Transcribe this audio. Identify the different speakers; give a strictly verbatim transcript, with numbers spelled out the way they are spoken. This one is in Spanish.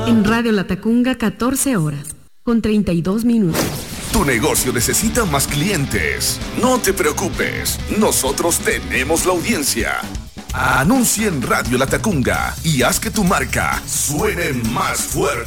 Speaker 1: En Radio Latacunga, catorce horas, con treinta y dos minutos.
Speaker 2: Tu negocio necesita más clientes. No te preocupes, nosotros tenemos la audiencia. Anuncia en Radio Latacunga y haz que tu marca suene más fuerte.